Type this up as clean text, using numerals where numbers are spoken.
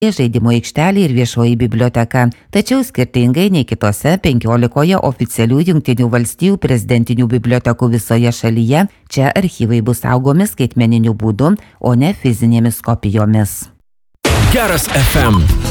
žaidimo aikštelė ir viešoji biblioteka. Tačiau skirtingai nei kitose 15 oficialių Jungtinių valstijų prezidentinių bibliotekų visoje šalyje, čia archyvai bus saugomi skaitmeniniu būdu, o ne fizinėmis kopijomis. Geras FM.